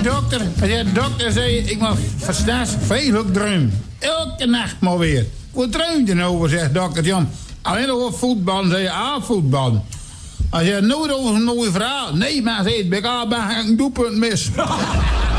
dokter zei, ik mag vandaag veel dromen. Elke nacht maar weer. Wat droomt je nou over, zegt dokter Jan. Alleen over voetbal, zei je, voetbal. Als je nooit over een mooie verhaal. Nee, maar zei het, ik ben een doelpunt mis.